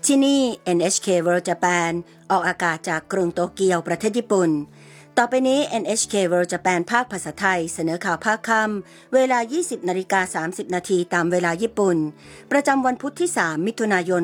ที่นี่ NHK World Japan ออกอากาศจากกรุงโตเกียวประเทศญี่ปุ่นต่อไปนี้ NHK World Japan ภาคภาษาไทยเสนอข่าวภาคค่ำเวลา 20:30 นาทีตามเวลาญี่ปุ่นประจำวันพุธที่ 3 มิถุนายน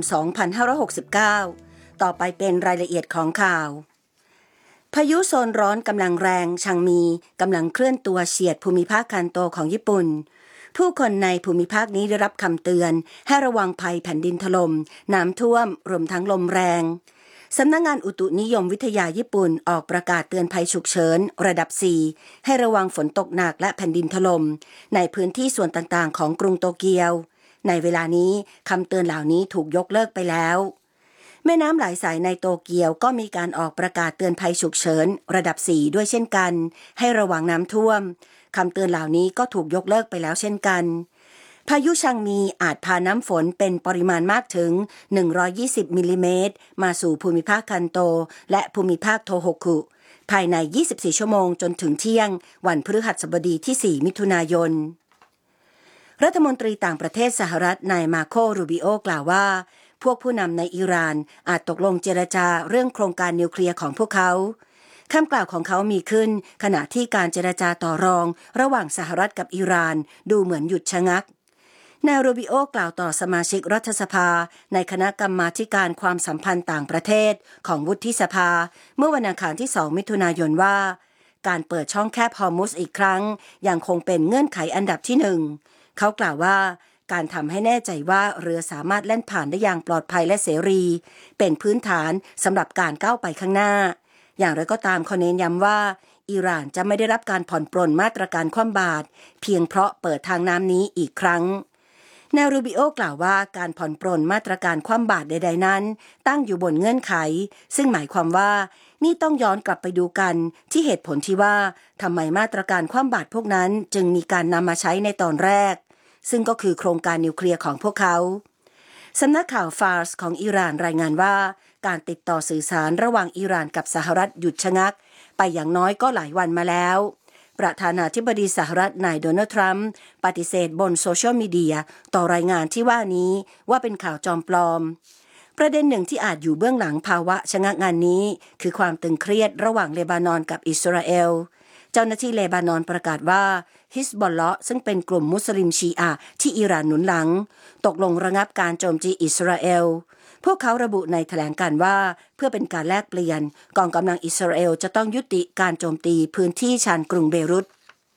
2569ต่อไปเป็นรายละเอียดของข่าวพายุโซนร้อนกำลังแรงชังมีกำลังเคลื่อนตัวเฉียดภูมิภาคคันโตของญี่ปุ่นผู้คนในภูมิภาคนี้ได้รับคำเตือนให้ระวังภัยแผ่นดินถล่มน้ำท่วมรวมทั้งลมแรงสำนักงานอุตุนิยมวิทยาญี่ปุ่นออกประกาศเตือนภัยฉุกเฉินระดับ 4 ให้ระวังฝนตกหนักและแผ่นดินถล่มในพื้นที่ส่วนต่างๆของกรุงโตเกียวในเวลานี้คำเตือนเหล่านี้ถูกยกเลิกไปแล้วแม่น้ำหลายสายในโตเกียวก็มีการออกประกาศเตือนภัยฉุกเฉินระดับ 4 ด้วยเช่นกันให้ระวังน้ำท่วมคำเตือนเหล่านี้ก็ถูกยกเลิกไปแล้วเช่นกันพายุชังมีอาจพาน้ำฝนเป็นปริมาณมากถึง120มิลลิเมตรมาสู่ภูมิภาคคันโตและภูมิภาคโทโฮคุภายใน24ชั่วโมงจนถึงเที่ยงวันพฤหัสบดีที่4มิถุนายนรัฐมนตรีต่างประเทศสหรัฐนายมาโค รูบิโอกล่าวว่าพวกผู้นำในอิหร่านอาจตกลงเจรจาเรื่องโครงการนิวเคลียร์ของพวกเขาคำกล่าวของเขามีขึ้นขณะที่การเจรจาต่อรองระหว่างสหรัฐกับอิหร่านดูเหมือนหยุดชะงักนายรูบิโอกล่าวต่อสมาชิกรัฐสภาในคณะกรรมาธิการความสัมพันธ์ต่างประเทศของวุฒิสภาเมื่อวันอังคารที่2มิถุนายนว่าการเปิดช่องแคบฮอร์มุซอีกครั้งยังคงเป็นเงื่อนไขอันดับที่1เขากล่าวว่าการทำให้แน่ใจว่าเรือสามารถแล่นผ่านได้อย่างปลอดภัยและเสรีเป็นพื้นฐานสำหรับการก้าวไปข้างหน้าอย่างไรก็ตามเขาเน้นย้ำว่าอิหร่านจะไม่ได้รับการผ่อนปรนมาตรการคว่ำบาตรเพียงเพราะเปิดทางน้ำนี้อีกครั้งนายรูบิโอกล่าวว่าการผ่อนปรนมาตรการคว่ำบาตรใดๆนั้นตั้งอยู่บนเงื่อนไขซึ่งหมายความว่านี่ต้องย้อนกลับไปดูกันที่เหตุผลที่ว่าทำไมมาตรการคว่ำบาตรพวกนั้นจึงมีการนำมาใช้ในตอนแรกซึ่งก็คือโครงการนิวเคลียร์ของพวกเขาสำนักข่าวฟาร์สของอิหร่านรายงานว่าการติดต่อสื่อสารระหว่างอิหร่านกับสหรัฐหยุดชะงักไปอย่างน้อยก็หลายวันมาแล้วประธานาธิบดีสหรัฐนายโดนัลด์ทรัมป์ปฏิเสธบนโซเชียลมีเดียต่อรายงานที่ว่านี้ว่าเป็นข่าวจอมปลอมประเด็นหนึ่งที่อาจอยู่เบื้องหลังภาวะชะงักงานนี้คือความตึงเครียดระหว่างเลบานอนกับอิสราเอลเจ้าหน้าที่เลบานอนประกาศว่าฮิซบอลเลาะห์ซึ่งเป็นกลุ่มมุสลิมชีอะห์ที่อิหร่านหนุนหลังตกลงระงับการโจมตีอิสราเอลพวกเขาระบุในแถลงการณ์ว่าเพื่อเป็นการแลกเปลี่ยนกองกำลังอิสราเอลจะต้องยุติการโจมตีพื้นที่ชานกรุงเบรุต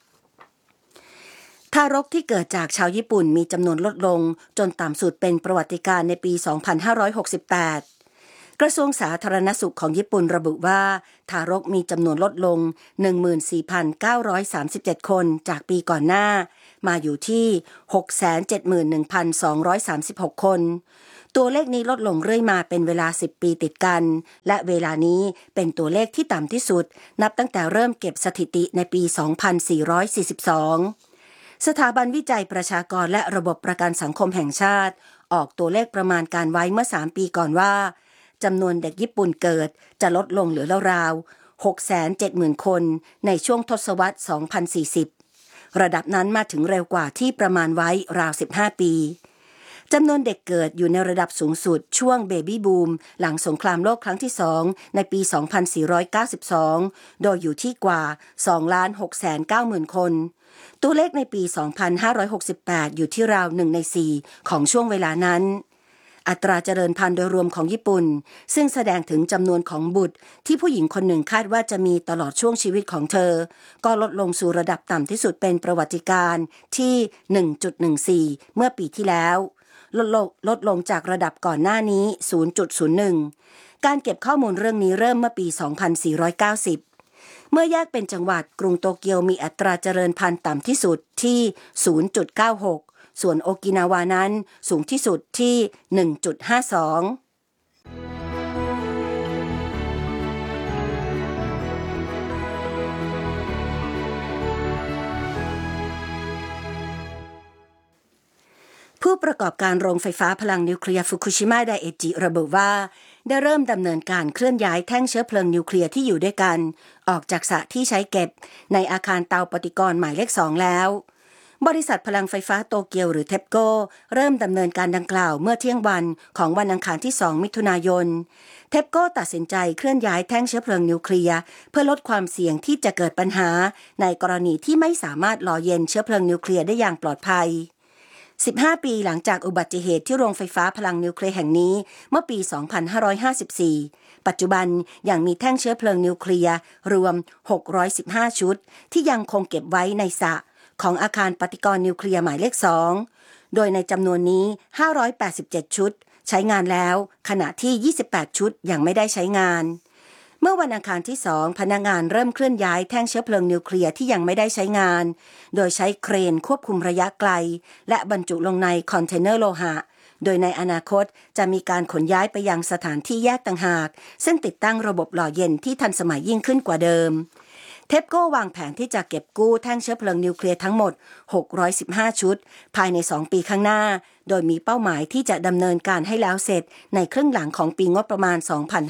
ทารกที่เกิดจากชาวญี่ปุ่นมีจำนวนลดลงจนต่ำสุดเป็นประวัติการณ์ในปี 2568 กระทรวงสาธารณสุขของญี่ปุ่นระบุว่าทารกมีจำนวนลดลง 14,937 คนจากปีก่อนหน้ามาอยู่ที่ 671,236 คนตัวเลขนี้ลดลงเรื่อยมาเป็นเวลา10ปีติดกันและเวลานี้เป็นตัวเลขที่ต่ำที่สุดนับตั้งแต่เริ่มเก็บสถิติในปี 2442 สถาบันวิจัยประชากรและระบบประกันสังคมแห่งชาติออกตัวเลขประมาณการไว้เมื่อ3ปีก่อนว่าจำนวนเด็กญี่ปุ่นเกิดจะลดลงเหลือราวๆ 670,000 คนในช่วงทศวรรษ 2040 ระดับนั้นมาถึงเร็วกว่าที่ประมาณไว้ราว15ปีจำนวนเด็กเกิดอยู่ในระดับสูงสุดช่วงเบบี้บูมหลังสงครามโลกครั้งที่2ในปี 2492 โดยอยู่ที่กว่า 2,690,000 คนตัวเลขในปี 2568 อยู่ที่ราว1ใน4ของช่วงเวลานั้นอัตราเจริญพันธุ์โดยรวมของญี่ปุ่นซึ่งแสดงถึงจำนวนของบุตรที่ผู้หญิงคนหนึ่งคาดว่าจะมีตลอดช่วงชีวิตของเธอก็ลดลงสู่ระดับต่ำที่สุดเป็นประวัติการณ์ที่ 1.14 เมื่อปีที่แล้วลดลงจากระดับก่อนหน้านี้ 0.01 การเก็บข้อมูลเรื่องนี้เริ่มเมื่อปี 2490 เมื่อแยกเป็นจังหวัดกรุงโตเกียวมีอัตราเจริญพันธุ์ต่ำที่สุดที่ 0.96 ส่วนโอกินาวานั้นสูงที่สุดที่ 1.52ผู้ประกอบการโรงไฟฟ้าพลังนิวเคลียร์ฟุกุชิมะไดเอจิระบุว่าได้เริ่มดำเนินการเคลื่อนย้ายแท่งเชื้อเพลิงนิวเคลียร์ที่อยู่ด้วยกันออกจากสระที่ใช้เก็บในอาคารเตาปฏิกรณ์หมายเลข2แล้วบริษัทพลังไฟฟ้าโตเกียวหรือเทปโกเริ่มดำเนินการดังกล่าวเมื่อเที่ยงวันของวันอังคารที่ 2 มิถุนายนเทปโกตัดสินใจเคลื่อนย้ายแท่งเชื้อเพลิงนิวเคลียร์เพื่อลดความเสี่ยงที่จะเกิดปัญหาในกรณีที่ไม่สามารถหล่อเย็นเชื้อเพลิงนิวเคลียร์ได้อย่างปลอดภัย15 ปีหลังจากอุบัติเหตุที่โรงไฟฟ้าพลังนิวเคลียร์แห่งนี้เมื่อปี 2554 ปัจจุบันยังมีแท่งเชื้อเพลิงนิวเคลียร์รวม 615 ชุดที่ยังคงเก็บไว้ในสระของอาคารปฏิกรณ์นิวเคลียร์หมายเลข 2 โดยในจำนวนนี้ 587 ชุดใช้งานแล้วขณะที่ 28 ชุดยังไม่ได้ใช้งานเมื่อวันอังคารที่ 2 พนักงานเริ่มเคลื่อนย้ายแท่งเชื้อเพลิงนิวเคลียร์ที่ยังไม่ได้ใช้งานโดยใช้เครนควบคุมระยะไกลและบรรจุลงในคอนเทนเนอร์โลหะโดยในอนาคตจะมีการขนย้ายไปยังสถานที่แยกต่างหากซึ่งติดตั้งระบบหล่อเย็นที่ทันสมัยยิ่งขึ้นกว่าเดิมเทปโก้วางแผนที่จะเก็บกู้แท่งเชื้อเพลิงนิวเคลียร์ทั้งหมด615ชุดภายใน2ปีข้างหน้าโดยมีเป้าหมายที่จะดำเนินการให้แล้วเสร็จในครึ่งหลังของปีงบประมาณ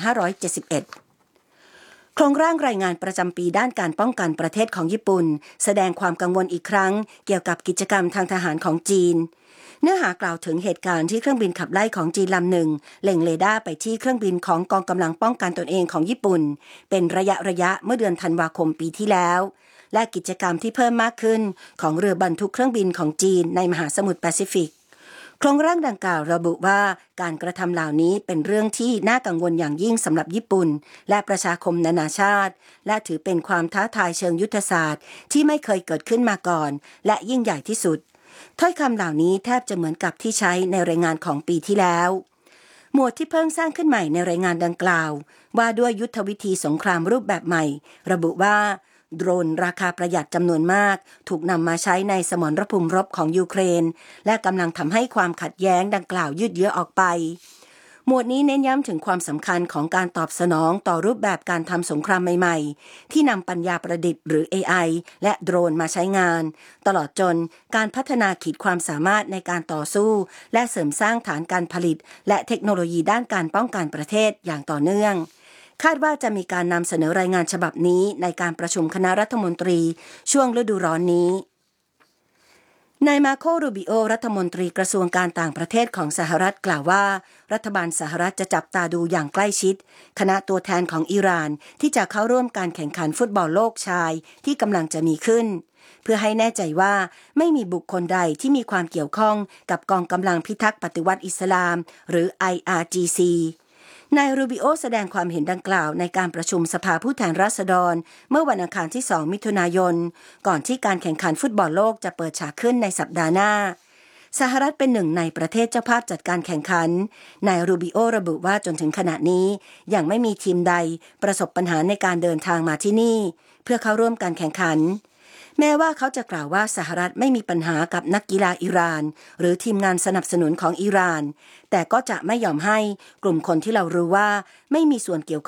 2571โครงร่างรายงานประจำปีด้านการป้องกันประเทศของญี่ปุ่นแสดงความกังวลอีกครั้งเกี่ยวกับกิจกรรมทางทหารของจีนเนื้อหากล่าวถึงเหตุการณ์ที่เครื่องบินขับไล่ของจีนลำหนึ่งเล็งเรดาร์ไปที่เครื่องบินของกองกำลังป้องกันตนเองของญี่ปุ่นเป็นระยะเมื่อเดือนธันวาคมปีที่แล้วและกิจกรรมที่เพิ่มมากขึ้นของเรือบรรทุกเครื่องบินของจีนในมหาสมุทรแปซิฟิกโครงร่างดังกล่าวระบุว่าการกระทำเหล่านี้เป็นเรื่องที่น่ากังวลอย่างยิ่งสำหรับญี่ปุ่นและประชาคมนานาชาติและถือเป็นความท้าทายเชิงยุทธศาสตร์ที่ไม่เคยเกิดขึ้นมาก่อนและยิ่งใหญ่ที่สุดถ้อยคำเหล่านี้แทบจะเหมือนกับที่ใช้ในรายงานของปีที่แล้วหมวดที่เพิ่งสร้างขึ้นใหม่ในรายงานดังกล่าวว่าด้วยยุทธวิธีสงครามรูปแบบใหม่ระบุว่าโดรนราคาประหยัดจำนวนมากถูกนำมาใช้ในสมรภูมิรบของยูเครนและกำลังทำให้ความขัดแย้งดังกล่าวยืดเยื้อออกไปหมวดนี้เน้นย้ำถึงความสำคัญของการตอบสนองต่อรูปแบบการทำสงครามใหม่ๆที่นำปัญญาประดิษฐ์หรือ AI และโดรนมาใช้งานตลอดจนการพัฒนาขีดความสามารถในการต่อสู้และเสริมสร้างฐานการผลิตและเทคโนโลยีด้านการป้องกันประเทศอย่างต่อเนื่องคาดว่าจะมีการนำเสนอรายงานฉบับนี้ในการประชุมคณะรัฐมนตรีช่วงฤดูร้อนนี้นายมาโค รูบิโอรัฐมนตรีกระทรวงการต่างประเทศของสหรัฐกล่าวว่ารัฐบาลสหรัฐจะจับตาดูอย่างใกล้ชิดคณะตัวแทนของอิหร่านที่จะเข้าร่วมการแข่งขันฟุตบอลโลกชายที่กำลังจะมีขึ้นเพื่อให้แน่ใจว่าไม่มีบุคคลใดที่มีความเกี่ยวข้องกับกองกำลังพิทักษ์ปฏิวัติอิสลามหรือ IRGCนายรูบิโอแสดงความเห็นดังกล่าวในการประชุมสภาผู้แทนราษฎรเมื่อวันอังคารที่ 2 มิถุนายนก่อนที่การแข่งขันฟุตบอลโลกจะเปิดฉากขึ้นในสัปดาห์หน้าสหรัฐเป็นหนึ่งในประเทศเจ้าภาพจัดการแข่งขันนายรูบิโอระบุว่าจนถึงขณะนี้ยังไม่มีทีมใดประสบปัญหาในการเดินทางมาที่นี่เพื่อเข้าร่วมการแข่งขันแม้ว่าเขาจะกล่าวว่าสหรัฐไม่มีปัญหากับนักกีฬาอิหร่านหรือทีมงานสนับสนุนของอิหร่านแต่ก็จะไม่ยอมให้กลุ่มคนที่เรารู้ว่าไม่มีส่วนเกี่ยวข้อง